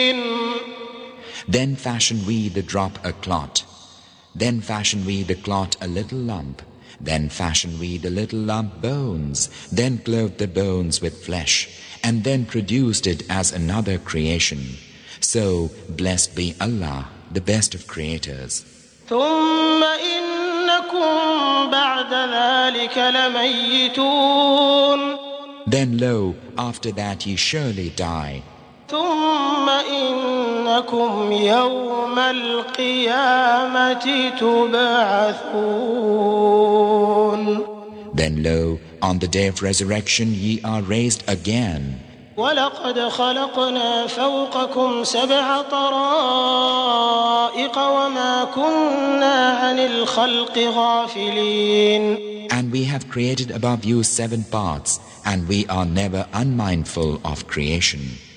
Then fashion we the drop a clot. Then fashion we the clot a little lump. Then fashion we the little lump bones. Then clothed the bones with flesh. And then produced it as another creation. So blessed be Allah, the best of creators. ثم إنكم بعد ذلك لميتون. Then lo, after that ye surely die. ثم إنكم يوم القيامة تبعثون. Then lo, on the day of resurrection ye are raised again. ولقد خلقنا فوقكم 7 طرائق وما كنا عن الخلق غافلين. And we have created above you 7 parts, and we are never unmindful of creation.